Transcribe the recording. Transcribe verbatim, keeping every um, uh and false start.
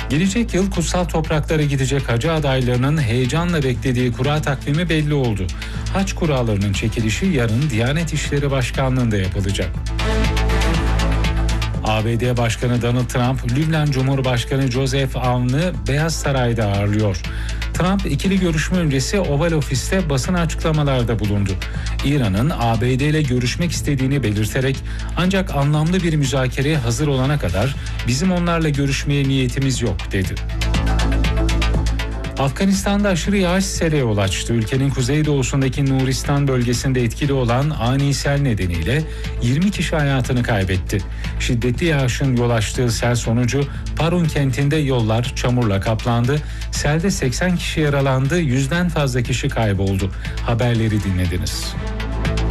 Gelecek yıl kutsal topraklara gidecek hacı adaylarının heyecanla beklediği kura takvimi belli oldu. Hac kurallarının çekilişi yarın Diyanet İşleri Başkanlığı'nda yapılacak. A B D Başkanı Donald Trump, Lübnan Cumhurbaşkanı Joseph Aoun'u Beyaz Saray'da ağırlıyor. Trump ikili görüşme öncesi Oval Ofis'te basın açıklamalarda bulundu. İran'ın A B D ile görüşmek istediğini belirterek ancak anlamlı bir müzakereye hazır olana kadar bizim onlarla görüşmeye niyetimiz yok dedi. Afganistan'da aşırı yağış sele yol açtı. Ülkenin kuzeydoğusundaki Nuristan bölgesinde etkili olan ani sel nedeniyle yirmi kişi hayatını kaybetti. Şiddetli yağışın yol açtığı sel sonucu Parun kentinde yollar çamurla kaplandı. Selde seksen kişi yaralandı, yüzden fazla kişi kayboldu. Haberleri dinlediniz.